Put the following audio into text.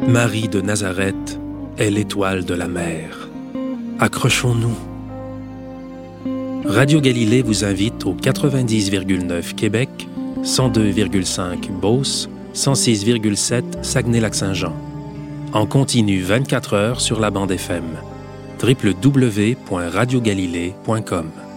Marie de Nazareth est l'étoile de la mer. Accrochons-nous. Radio Galilée vous invite au 90,9 Québec, 102,5 Beauce, 106,7 Saguenay-Lac-Saint-Jean. En continu 24 heures sur la bande FM. www.radiogalilée.com